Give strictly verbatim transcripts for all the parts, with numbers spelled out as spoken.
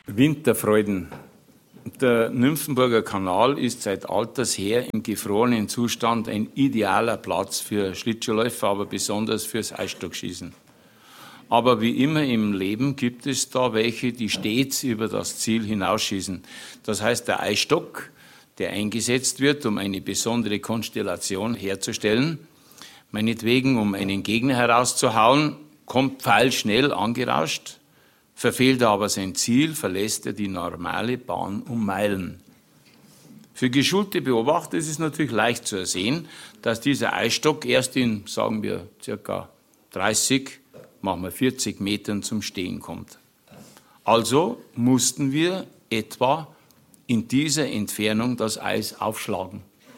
Winterfreuden. Der Nymphenburger Kanal ist seit alters her im gefrorenen Zustand ein idealer Platz für Schlittschuhläufer, aber besonders fürs Eisstockschießen. Aber wie immer im Leben gibt es da welche, die stets über das Ziel hinausschießen. Das heißt, der Eisstock, der eingesetzt wird, um eine besondere Konstellation herzustellen, meinetwegen um einen Gegner herauszuhauen, kommt pfeilschnell angerauscht, verfehlt er aber sein Ziel, verlässt er die normale Bahn um Meilen. Für geschulte Beobachter ist es natürlich leicht zu ersehen, dass dieser Eisstock erst in, sagen wir, circa dreißig, machen wir vierzig Metern zum Stehen kommt. Also mussten wir etwa in dieser Entfernung das Eis aufschlagen.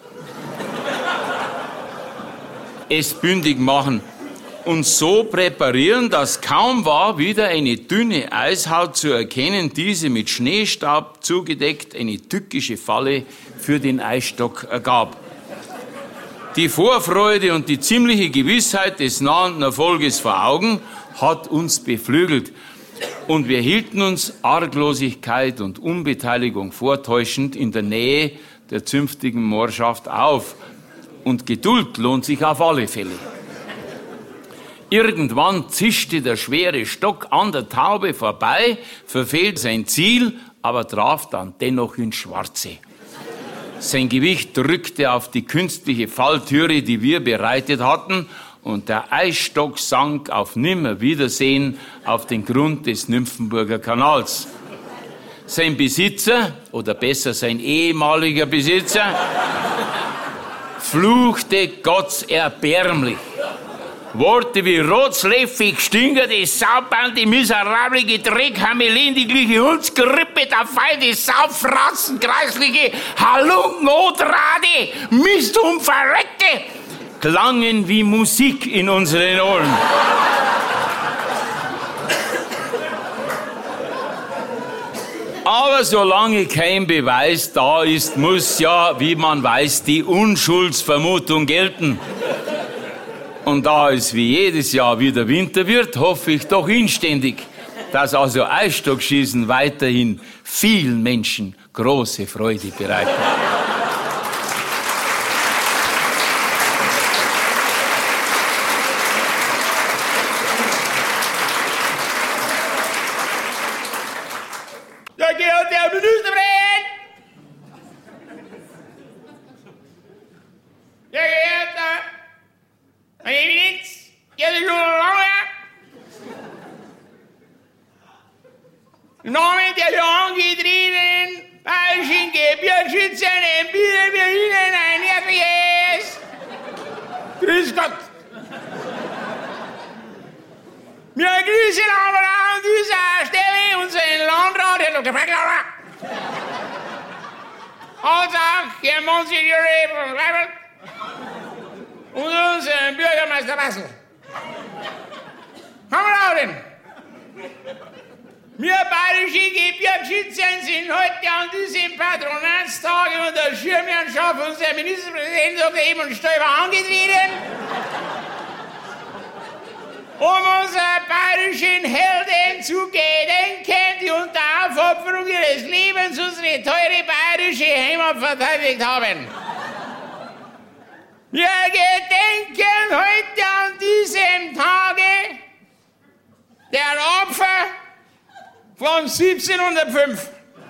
Es bündig machen. Und so präparieren, dass kaum war wieder eine dünne Eishaut zu erkennen, diese mit Schneestaub zugedeckt eine tückische Falle für den Eisstock ergab. Die Vorfreude und die ziemliche Gewissheit des nahenden Erfolges vor Augen hat uns beflügelt. Und wir hielten uns Arglosigkeit und Unbeteiligung vortäuschend in der Nähe der zünftigen Moorschaft auf. Und Geduld lohnt sich auf alle Fälle. Irgendwann zischte der schwere Stock an der Taube vorbei, verfehlt sein Ziel, aber traf dann dennoch ins Schwarze. Sein Gewicht drückte auf die künstliche Falltüre, die wir bereitet hatten, und der Eisstock sank auf Nimmerwiedersehen auf den Grund des Nymphenburger Kanals. Sein Besitzer, oder besser sein ehemaliger Besitzer, fluchte gottserbärmlich. Worte wie rotzläffig, stinkende Sauband, die miserable Dreckhamelin, die gliche Hundsgrippe, der feine Saufratzen, kreisliche Halunken, Odrade, Mist und Verreckte, klangen wie Musik in unseren Ohren. Aber solange kein Beweis da ist, muss ja, wie man weiß, die Unschuldsvermutung gelten. Und da es wie jedes Jahr wieder Winter wird, hoffe ich doch inständig, dass also Eisstockschießen weiterhin vielen Menschen große Freude bereitet. Sehr geehrter Herr Ministerpräsident! Sehr geehrter Meine Eminenz, ihr seid schon lange im Namen der hier angetriebenen bayerischen Gebirgsschützer empfehlen wir Ihnen ein herzliches Grüß Gott. Wir grüßen aber an dieser Stelle unseren Landrat, Herr Doktor Freckler, als auch Herrn Monsignore von Weibel und unseren Bürgermeister Bassel. Kameraden, wir bayerische Gebirgsschützen sind heute an diesem Patronatstag unter Schirmherrschaft unserer Ministerpräsidenten Doktor Edmund Stoiber angetreten, um unsere bayerischen Helden zu gedenken, die unter Aufopferung ihres Lebens unsere teure bayerische Heimat verteidigt haben. Wir gedenken heute an diesem Tage der Opfer von siebzehnhundertfünf.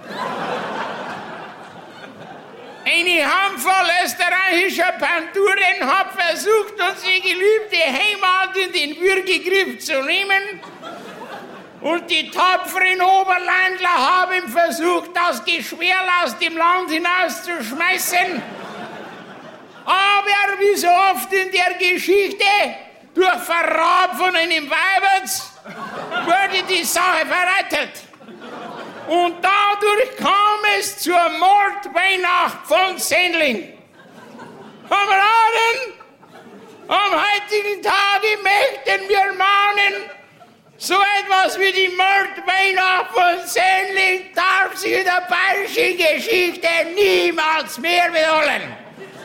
Eine Handvoll österreichischer Panturen hat versucht, unsere geliebte Heimat in den Würgegriff zu nehmen. Und die tapferen Oberländler haben versucht, das Geschwerl aus dem Land hinauszuschmeißen. Aber wie so oft in der Geschichte, durch Verrat von einem Weibertz, wurde die Sache vereitelt. Und dadurch kam es zur Mordweihnacht von Sendling. Kameraden, am heutigen Tage möchten wir mahnen, so etwas wie die Mordweihnacht von Sendling darf sich in der bayerischen Geschichte niemals mehr wiederholen.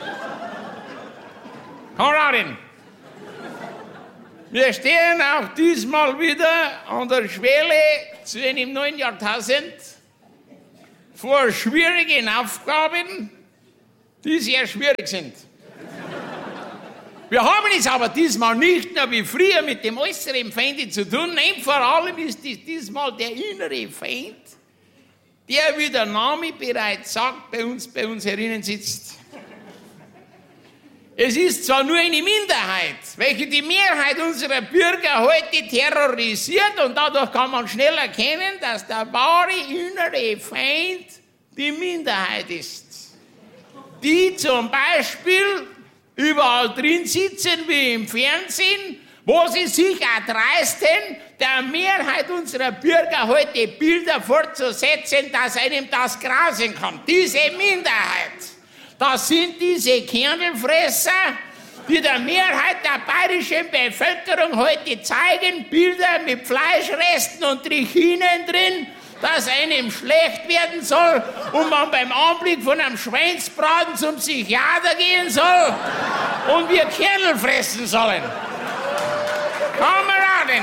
Kameraden, wir stehen auch diesmal wieder an der Schwelle zu einem neuen Jahrtausend vor schwierigen Aufgaben, die sehr schwierig sind. Wir haben es aber diesmal nicht nur wie früher mit dem äußeren Feind zu tun, nein, vor allem ist es diesmal der innere Feind, der, wie der Name bereits sagt, bei uns, bei uns herinnen sitzt. Es ist zwar nur eine Minderheit, welche die Mehrheit unserer Bürger heute terrorisiert, und dadurch kann man schnell erkennen, dass der wahre innere Feind die Minderheit ist, die zum Beispiel überall drin sitzen wie im Fernsehen, wo sie sich erdreisten, der Mehrheit unserer Bürger heute Bilder fortzusetzen, dass einem das grasen kann. Diese Minderheit, das sind diese Kernelfresser, die der Mehrheit der bayerischen Bevölkerung heute zeigen, Bilder mit Fleischresten und Trichinen drin, dass einem schlecht werden soll und man beim Anblick von einem Schweinsbraten zum Psychiater gehen soll und wir Kernel fressen sollen. Kameraden,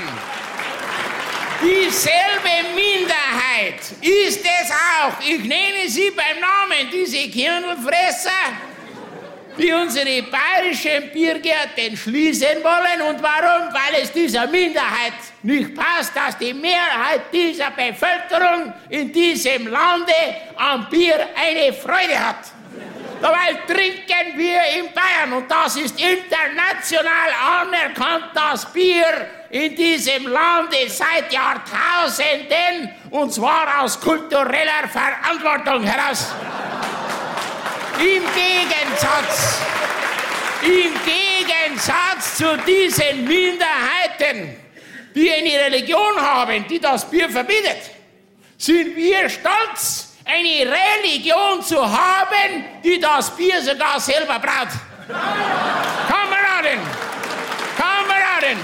dieselbe Minderheit ist es auch, ich nenne sie beim Namen, diese Kernelfresser, die unsere bayerischen Biergärten schließen wollen. Und warum? Weil es dieser Minderheit nicht passt, dass die Mehrheit dieser Bevölkerung in diesem Lande am Bier eine Freude hat. Dabei trinken wir in Bayern, und das ist international anerkannt, das Bier in diesem Lande seit Jahrtausenden, und zwar aus kultureller Verantwortung heraus. Im Gegensatz, im Gegensatz zu diesen Minderheiten, die eine Religion haben, die das Bier verbietet, sind wir stolz, eine Religion zu haben, die das Bier sogar selber braut. Kameraden, Kameraden,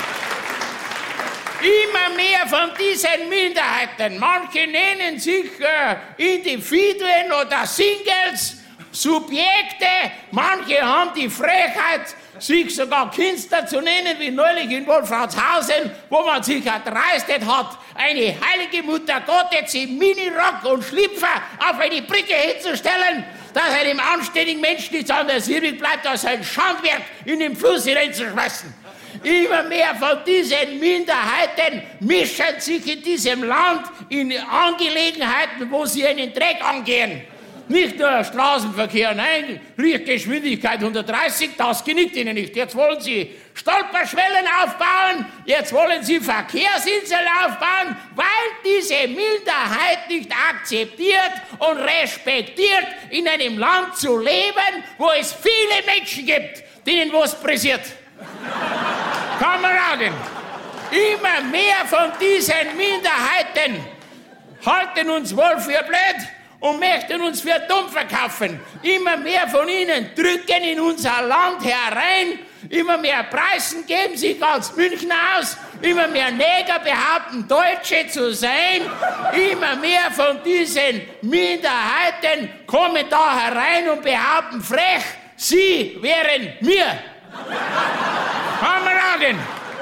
immer mehr von diesen Minderheiten, manche nennen sich äh, Individuen oder Singles, Subjekte, manche haben die Frechheit, sich sogar Künstler zu nennen, wie neulich in Wolfratshausen, wo man sich erdreistet hat, eine heilige Mutter Gottes im Minirock und Schlüpfer auf eine Brücke hinzustellen, dass einem anständigen Menschen nichts anderes übrig bleibt, als ein Schandwerk in den Fluss hineinzuschmeißen. Immer mehr von diesen Minderheiten mischen sich in diesem Land in Angelegenheiten, wo sie einen Dreck angehen. Nicht nur Straßenverkehr, nein, Richtgeschwindigkeit hundertdreißig, das genickt ihnen nicht. Jetzt wollen sie Stolperschwellen aufbauen, jetzt wollen sie Verkehrsinseln aufbauen, weil diese Minderheit nicht akzeptiert und respektiert, in einem Land zu leben, wo es viele Menschen gibt, denen was pressiert. Kameraden, immer mehr von diesen Minderheiten halten uns wohl für blöd und möchten uns für dumm verkaufen. Immer mehr von ihnen drücken in unser Land herein, immer mehr Preisen geben sich als Münchner aus, immer mehr Neger behaupten, Deutsche zu sein, immer mehr von diesen Minderheiten kommen da herein und behaupten frech, sie wären mir. Kameraden,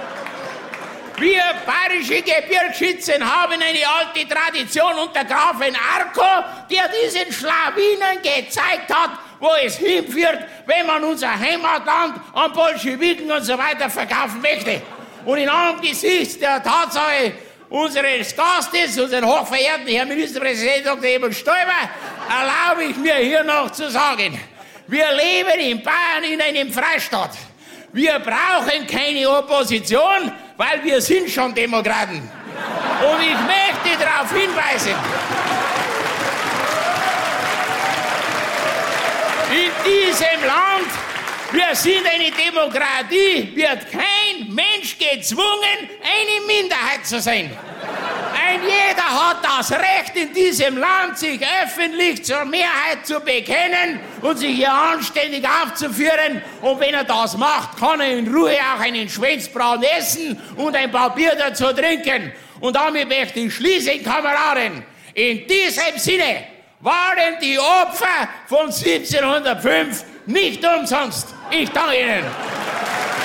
wir bayerische Gebirgsschützen haben eine alte Tradition unter Grafen Arco, der diesen Schlawinen gezeigt hat, wo es hinführt, wenn man unser Heimatland an Bolschewiken und so weiter verkaufen möchte. Und in Angesichts der Tatsache unseres Gastes, unseren hochverehrten Herrn Ministerpräsidenten Doktor Emil Stoiber, erlaube ich mir hier noch zu sagen, wir leben in Bayern in einem Freistaat. Wir brauchen keine Opposition, weil wir sind schon Demokraten. Und ich möchte darauf hinweisen, in diesem Land, wir sind eine Demokratie, wird kein Mensch gezwungen, eine Minderheit zu sein. Ein jeder hat das Recht in diesem Land, sich öffentlich zur Mehrheit zu bekennen und sich hier anständig aufzuführen. Und wenn er das macht, kann er in Ruhe auch einen Schweinsbraten essen und ein paar Bier dazu trinken. Und damit möchte ich schließen, Kameraden. In diesem Sinne waren die Opfer von siebzehnhundertfünf nicht umsonst. Ich danke Ihnen.